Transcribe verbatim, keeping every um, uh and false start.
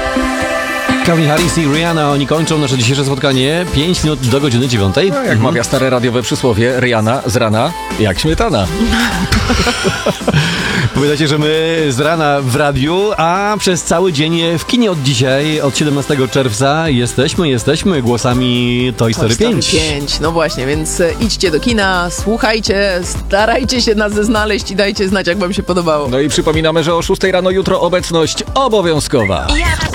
Calvin Harris i Rihanna, oni kończą nasze dzisiejsze spotkanie. pięć minut do godziny dziewiątej. No, jak mhm. mawia stare radiowe przysłowie, Rihanna z rana jak śmietana. Powiadacie, że my z rana w radiu, a przez cały dzień w kinie od dzisiaj, od siedemnastego czerwca jesteśmy, jesteśmy głosami Toy Story pięć. pięć. No właśnie, więc idźcie do kina, słuchajcie, starajcie się nas znaleźć i dajcie znać, jak wam się podobało. No i przypominamy, że o szóstej rano jutro obecność obowiązkowa.